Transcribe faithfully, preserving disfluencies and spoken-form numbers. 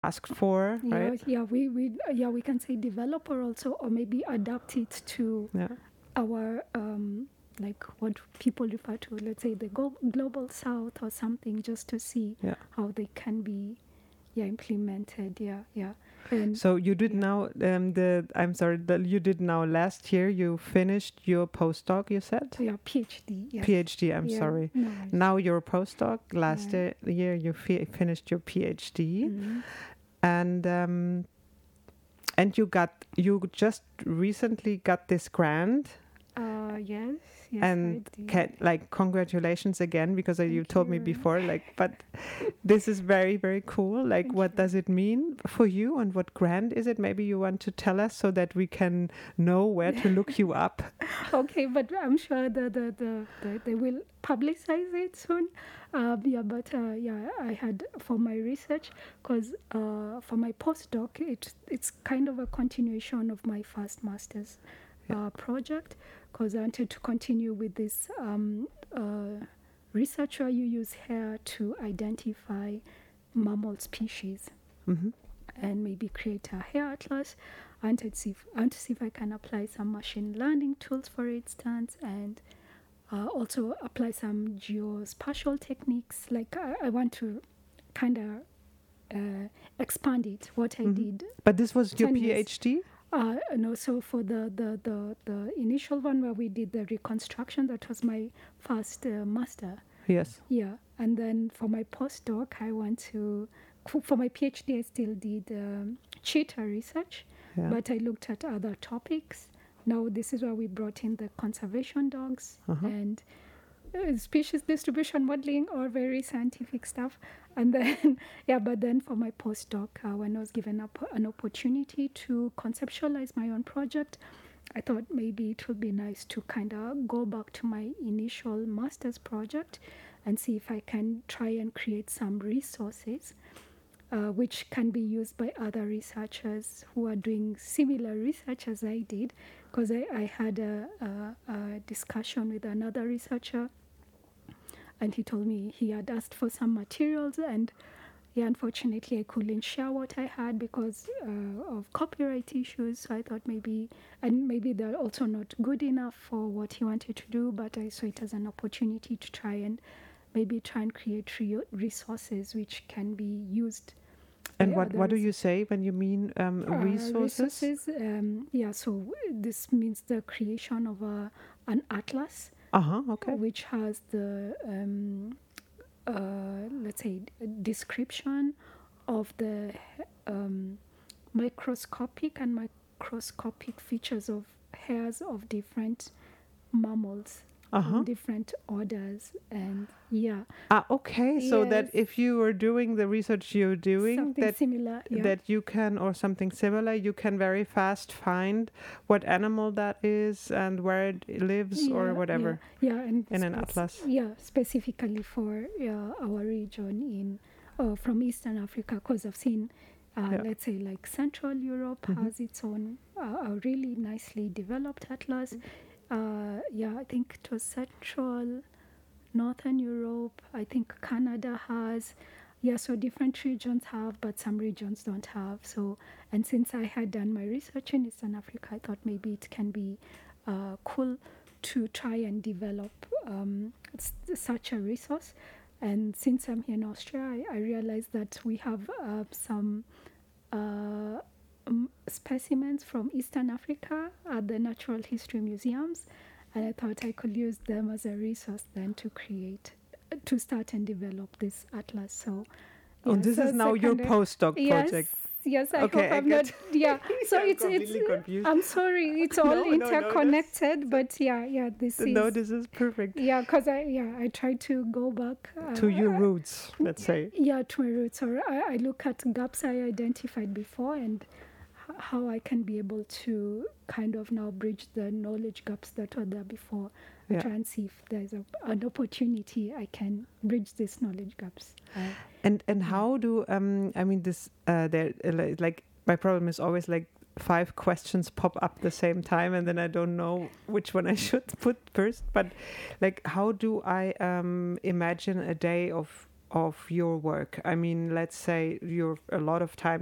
asked for, Yeah, right? yeah, we, we yeah we can say developer also, or maybe adapt it to Yeah. our um, like what people refer to, let's say the go- global south or something, just to see Yeah. how they can be yeah implemented. Yeah, yeah. And So you did yeah. now um the I'm sorry that you did now last year you finished your postdoc, you said? Yeah, PhD. Yes. PhD, I'm Yeah. sorry. No worries. Now you're a postdoc. Last Yeah. uh, year you fi- finished your PhD, Mhm. and um, and you got you just recently got this grant, Uh, yes, yes, I and did. can, like, congratulations again, because uh, you Thank told me you. before, like, but this is very very cool. Like, Thank what you. does it mean for you, and what grant is it? Maybe you want to tell us so that we can know where to look you up. Okay, but I'm sure the, the, the, the they will publicize it soon. Uh, yeah, but uh, yeah, I had for my research, because uh, for my postdoc, it, it's kind of a continuation of my first master's Yeah. uh, project, because I wanted to continue with this um, uh, research where you use hair to identify mammal species Mm-hmm. and maybe create a hair atlas. I want to see if, I want to see if I can apply some machine learning tools, for instance, and uh, also apply some geospatial techniques. Like I, I want to kind of uh, expand it, what I Mm-hmm. did. But this was your ten years. PhD? Uh, and also for the, the, the, the initial one where we did the reconstruction, that was my first uh, master. Yes. Yeah, and then for my postdoc, I want to, for my PhD, I still did um, cheetah research, Yeah. but I looked at other topics. Now, this is where we brought in the conservation dogs Uh-huh. and uh, species distribution modeling, or very scientific stuff. And then, yeah, but then for my postdoc, uh, when I was given up an opportunity to conceptualize my own project, I thought maybe it would be nice to kind of go back to my initial master's project and see if I can try and create some resources uh, which can be used by other researchers who are doing similar research as I did. Because I, I had a, a, a discussion with another researcher, and he told me he had asked for some materials, and yeah, unfortunately, I couldn't share what I had because uh, of copyright issues. So I thought maybe, and maybe they're also not good enough for what he wanted to do, but I saw it as an opportunity to try and maybe try and create re- resources which can be used by And what what do others. you say when you mean um, Uh, resources? resources, um, yeah, so this means the creation of a, an atlas, Uh-huh, okay. which has the um, uh, let's say description of the um, microscopic and microscopic features of hairs of different mammals, Uh-huh. of different orders, and yeah. Ah, okay. So that Yes. if you are doing the research you're doing, Something that similar, yeah. that you can, or something similar, you can very fast find what animal that is and where it lives, Yeah, or whatever, yeah, yeah, and in an spec- atlas. yeah, specifically for yeah, our region in uh, from Eastern Africa, because I've seen, uh, Yeah. let's say, like Central Europe Mhm. has its own uh, a really nicely developed atlas. Uh, yeah, I think it was Central, Northern Europe. I think Canada has. Yeah, so different regions have, but some regions don't have. So, and since I had done my research in Eastern Africa, I thought maybe it can be uh, cool to try and develop um, s- such a resource. And since I'm here in Austria, I, I realized that we have uh, some uh, um, specimens from Eastern Africa at the Natural History Museums, and I thought I could use them as a resource then to create, to start and develop this atlas. So, Oh, yeah, this so is it's now a your kind of- postdoc yes, project. yes. I Okay, hope I I'm get- not. Yeah. So I'm it's completely it's. confused. I'm sorry. It's all No, no, no, that's- interconnected, but yeah, yeah. This No, is. this is perfect. Yeah, because I yeah I try to go back uh, To your uh, roots, let's say. yeah, to my roots, or I, I look at gaps I identified before and h- how I can be able to kind of now bridge the knowledge gaps that were there before. I Yeah. try and see if there's a, an opportunity I can bridge these knowledge gaps. Uh, And and how do um I mean this uh there uh, li- like my problem is always like five questions pop up the same time, and then I don't know which one I should put first. But like, how do I um imagine a day of of your work? I mean, let's say you're a lot of time